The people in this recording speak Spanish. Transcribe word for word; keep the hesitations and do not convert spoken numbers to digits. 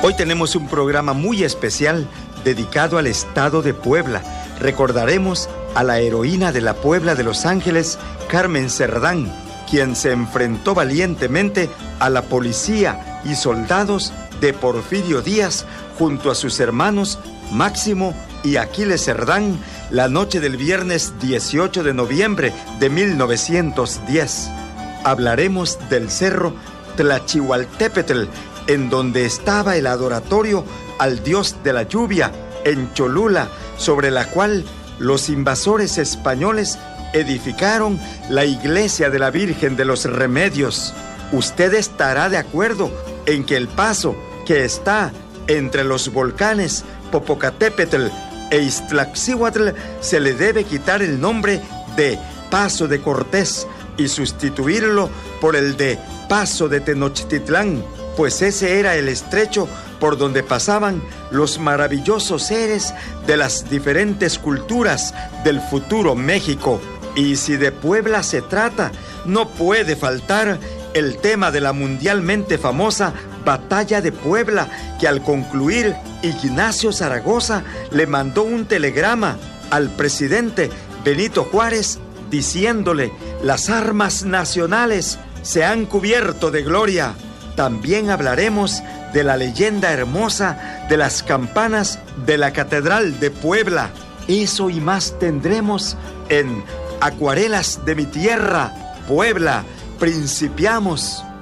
Hoy tenemos un programa muy especial dedicado al estado de Puebla. Recordaremos a la heroína de la Puebla de Los Ángeles, Carmen Cerdán, quien se enfrentó valientemente a la policía y soldados de Porfirio Díaz junto a sus hermanos Máximo y Aquiles Cerdán la noche del viernes dieciocho de noviembre de mil novecientos diez. Hablaremos del cerro Tlachihualtépetl, en donde estaba el adoratorio al dios de la lluvia, en Cholula, sobre la cual los invasores españoles edificaron la iglesia de la Virgen de los Remedios. Usted estará de acuerdo en que el paso que está entre los volcanes Popocatépetl e Iztaccíhuatl se le debe quitar el nombre de Paso de Cortés y sustituirlo por el de Paso de Tenochtitlán, pues ese era el estrecho por donde pasaban los maravillosos seres de las diferentes culturas del futuro México. Y si de Puebla se trata, no puede faltar el tema de la mundialmente famosa Batalla de Puebla, que al concluir Ignacio Zaragoza le mandó un telegrama al presidente Benito Juárez diciéndole: las armas nacionales se han cubierto de gloria. También hablaremos de la leyenda hermosa de las campanas de la Catedral de Puebla. Eso y más tendremos en Acuarelas de mi tierra, Puebla. Principiamos.